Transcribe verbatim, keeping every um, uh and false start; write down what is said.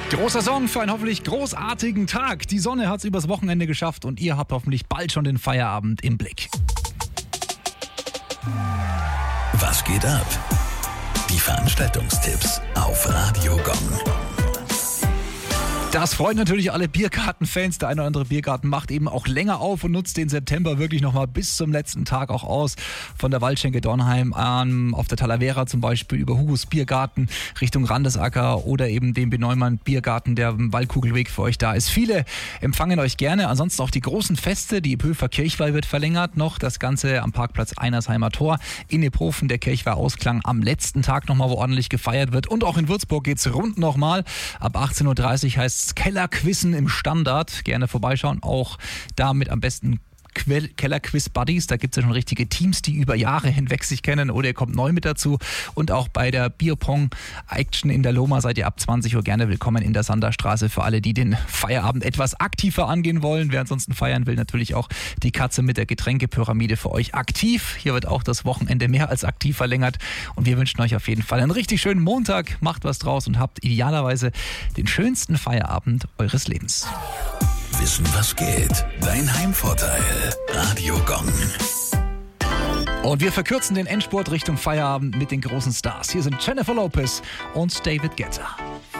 Großer Song für einen hoffentlich großartigen Tag. Die Sonne hat es übers Wochenende geschafft und ihr habt hoffentlich bald schon den Feierabend im Blick. Was geht ab? Die Veranstaltungstipps auf Radio Gong. Das freut natürlich alle Biergartenfans. Der eine oder andere Biergarten macht eben auch länger auf und nutzt den September wirklich nochmal bis zum letzten Tag auch aus. Von der Waldschenke Dornheim an, auf der Talavera zum Beispiel, über Hugos Biergarten Richtung Randesacker oder eben den B. Neumann Biergarten, der Waldkugelweg für euch da ist. Viele empfangen euch gerne. Ansonsten auch die großen Feste. Die Epöfer Kirchweih wird verlängert noch. Das Ganze am Parkplatz Einersheimer Tor. In Ephofen der Kirchweih Ausklang am letzten Tag nochmal, wo ordentlich gefeiert wird. Und auch in Würzburg geht's rund nochmal. Ab achtzehn Uhr dreißig heißt Kellerquizzen im Standard. Gerne vorbeischauen. Auch damit am besten Keller-Quiz-Buddies, da gibt es ja schon richtige Teams, die über Jahre hinweg sich kennen, oder ihr kommt neu mit dazu. Und auch bei der Bierpong-Action in der Loma seid ihr ab zwanzig Uhr gerne willkommen in der Sanderstraße für alle, die den Feierabend etwas aktiver angehen wollen. Wer ansonsten feiern will, natürlich auch die Katze mit der Getränkepyramide für euch aktiv. Hier wird auch das Wochenende mehr als aktiv verlängert und wir wünschen euch auf jeden Fall einen richtig schönen Montag. Macht was draus und habt idealerweise den schönsten Feierabend eures Lebens. Wissen, was geht. Dein Heimvorteil. Radio Gong. Und wir verkürzen den Endspurt Richtung Feierabend mit den großen Stars. Hier sind Jennifer Lopez und David Guetta.